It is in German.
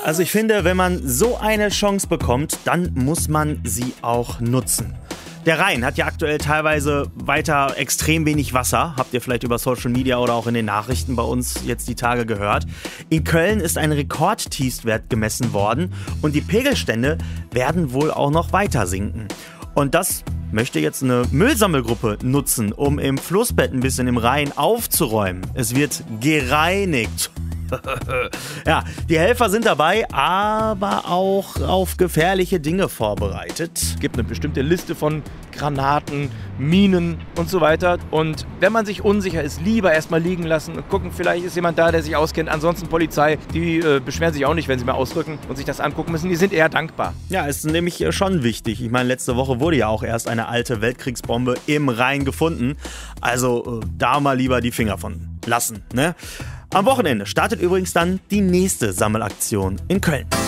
Also ich finde, wenn man so eine Chance bekommt, dann muss man sie auch nutzen. Der Rhein hat ja aktuell teilweise weiter extrem wenig Wasser. Habt ihr vielleicht über Social Media oder auch in den Nachrichten bei uns jetzt die Tage gehört. In Köln ist ein Rekordtiefstwert gemessen worden und die Pegelstände werden wohl auch noch weiter sinken. Und das möchte jetzt eine Müllsammelgruppe nutzen, um im Flussbett ein bisschen im Rhein aufzuräumen. Es wird gereinigt. Ja, die Helfer sind dabei, aber auch auf gefährliche Dinge vorbereitet. Es gibt eine bestimmte Liste von Granaten, Minen und so weiter. Und wenn man sich unsicher ist, lieber erstmal liegen lassen und gucken, vielleicht ist jemand da, der sich auskennt. Ansonsten Polizei, die beschweren sich auch nicht, wenn sie mal ausrücken und sich das angucken müssen. Die sind eher dankbar. Ja, ist nämlich schon wichtig. Ich meine, letzte Woche wurde ja auch erst eine alte Weltkriegsbombe im Rhein gefunden. Also da mal lieber die Finger von lassen, ne? Am Wochenende startet übrigens dann die nächste Sammelaktion in Köln.